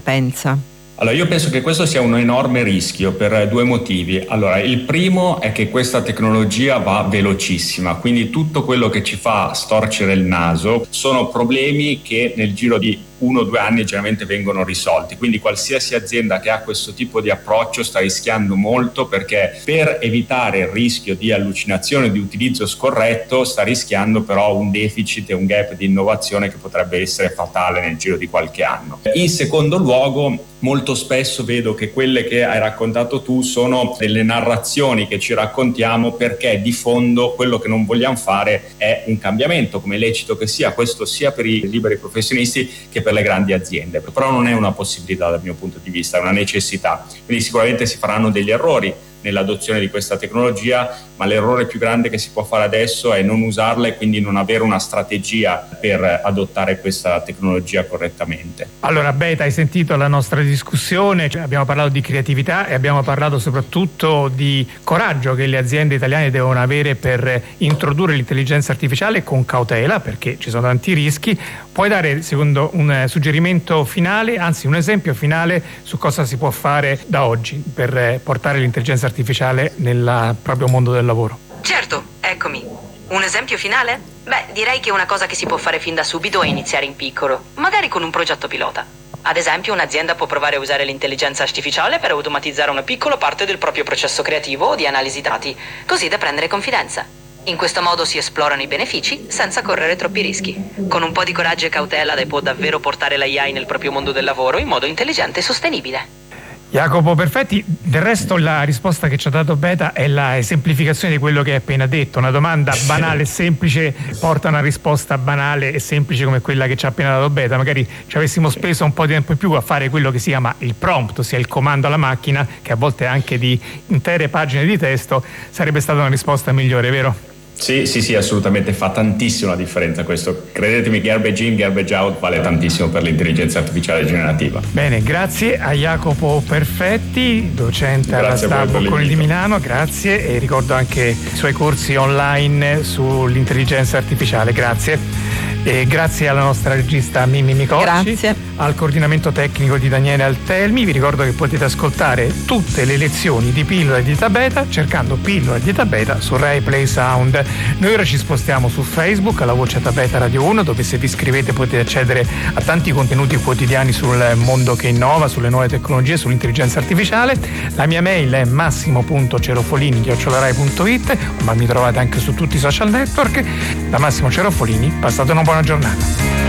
pensa? Allora, io penso che questo sia un enorme rischio per due motivi. Allora, il primo è che questa tecnologia va velocissima, quindi tutto quello che ci fa storcere il naso sono problemi che nel giro di 1 o 2 anni generalmente vengono risolti, quindi qualsiasi azienda che ha questo tipo di approccio sta rischiando molto, perché per evitare il rischio di allucinazione, di utilizzo scorretto, sta rischiando però un deficit e un gap di innovazione che potrebbe essere fatale nel giro di qualche anno. In secondo luogo, molto spesso vedo che quelle che hai raccontato tu sono delle narrazioni che ci raccontiamo, perché di fondo quello che non vogliamo fare è un cambiamento, come è lecito che sia, questo sia per i liberi professionisti che per le grandi aziende, però non è una possibilità dal mio punto di vista, è una necessità. Quindi sicuramente si faranno degli errori nell'adozione di questa tecnologia, ma l'errore più grande che si può fare adesso è non usarla e quindi non avere una strategia per adottare questa tecnologia correttamente. Allora, Beta, hai sentito la nostra discussione, abbiamo parlato di creatività e abbiamo parlato soprattutto di coraggio che le aziende italiane devono avere per introdurre l'intelligenza artificiale con cautela, perché ci sono tanti rischi. Puoi dare, secondo, un suggerimento finale, anzi un esempio finale su cosa si può fare da oggi per portare l'intelligenza artificiale nel proprio mondo del lavoro? Certo, eccomi. Un esempio finale? Beh, direi che una cosa che si può fare fin da subito è iniziare in piccolo, magari con un progetto pilota. Ad esempio, un'azienda può provare a usare l'intelligenza artificiale per automatizzare una piccola parte del proprio processo creativo o di analisi dati, così da prendere confidenza. In questo modo si esplorano i benefici senza correre troppi rischi. Con un po' di coraggio e cautela lei può davvero portare l'AI nel proprio mondo del lavoro in modo intelligente e sostenibile. Jacopo Perfetti, del resto la risposta che ci ha dato Beta è la semplificazione di quello che hai appena detto. Una domanda banale e semplice porta a una risposta banale e semplice come quella che ci ha appena dato Beta. Magari ci avessimo speso un po' di tempo in più a fare quello che si chiama il prompt, ossia il comando alla macchina, che a volte è anche di intere pagine di testo, sarebbe stata una risposta migliore, vero? Sì, assolutamente, fa tantissimo la differenza questo. Credetemi, garbage in, garbage out vale tantissimo per l'intelligenza artificiale generativa. Bene, grazie a Jacopo Perfetti, docente alla Star Bocconi di Milano, grazie, e ricordo anche i suoi corsi online sull'intelligenza artificiale, grazie. E grazie alla nostra regista Mimmi Micocci, grazie, al coordinamento tecnico di Daniele Altelmi. Vi ricordo che potete ascoltare tutte le lezioni di Pillola e di Tabeta cercando Pillola e di Tabeta su Rai Play Sound. Noi ora ci spostiamo su Facebook alla voce Tabeta Radio 1, dove se vi iscrivete potete accedere a tanti contenuti quotidiani sul mondo che innova, sulle nuove tecnologie, sull'intelligenza artificiale. La mia mail è massimo.cerofolini@rai.it, ma mi trovate anche su tutti i social network. Da Massimo Cerofolini, passate una buona giornata.